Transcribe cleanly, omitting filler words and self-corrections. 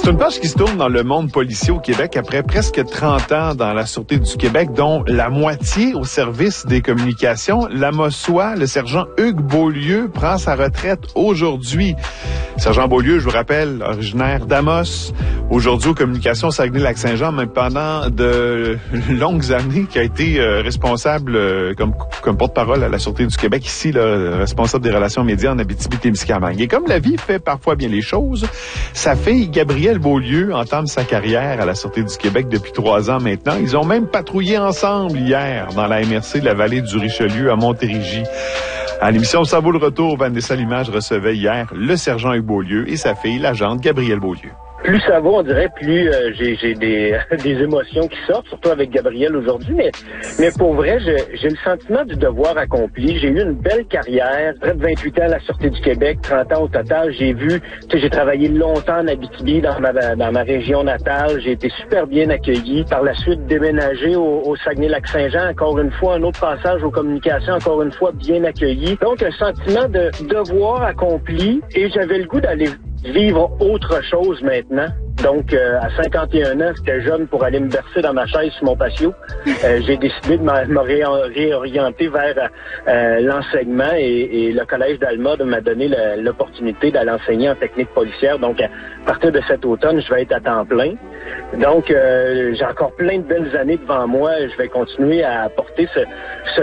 C'est une page qui se tourne dans le monde policier au Québec après presque 30 ans dans la Sûreté du Québec, dont la moitié au service des communications. L'Amossois, le sergent Hugues Beaulieu, prend sa retraite aujourd'hui. Sergent Beaulieu, je vous rappelle, originaire d'Amos, aujourd'hui aux communications Saguenay-Lac-Saint-Jean, mais pendant de longues années, qui a été responsable comme porte-parole à la Sûreté du Québec, ici, là, responsable des relations médias en Abitibi-Témiscamingue. Et comme la vie fait parfois bien les choses, sa fille Gabrielle Beaulieu entame sa carrière à la Sûreté du Québec depuis 3 ans maintenant. Ils ont même patrouillé ensemble hier dans la MRC de la vallée du Richelieu à Montérégie. À l'émission Ça vaut le retour, Vanessa Limage recevait hier le sergent Hugues Beaulieu et sa fille, l'agente Gabrielle Beaulieu. Plus ça va, on dirait, plus j'ai des émotions qui sortent, surtout avec Gabrielle aujourd'hui. Mais pour vrai, j'ai le sentiment du devoir accompli. J'ai eu une belle carrière, près de 28 ans à la Sûreté du Québec, 30 ans au total. J'ai travaillé longtemps en Abitibi, dans ma région natale. J'ai été super bien accueilli. Par la suite, déménagé au Saguenay-Lac-Saint-Jean, encore une fois, un autre passage aux communications, encore une fois, bien accueilli. Donc, un sentiment de devoir accompli, et j'avais le goût d'aller vivre autre chose maintenant. Donc, à 51 ans, j'étais jeune pour aller me bercer dans ma chaise sur mon patio. J'ai décidé de me réorienter vers l'enseignement et le Collège d'Alma m'a donné l'opportunité d'aller enseigner en technique policière. Donc, à partir de cet automne, je vais être à temps plein. Donc, j'ai encore plein de belles années devant moi. Je vais continuer à apporter ce